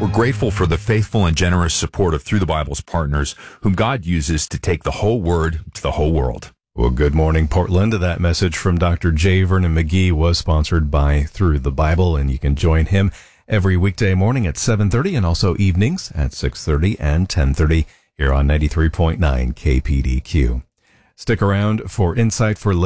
We're grateful for the faithful and generous support of Through the Bible's partners, whom God uses to take the whole Word to the whole world. Well, good morning, Portland. That message from Dr. J. Vernon McGee was sponsored by Through the Bible, and you can join him every weekday morning at 7:30 and also evenings at 6:30 and 10:30 here on 93.9 KPDQ. Stick around for Insight for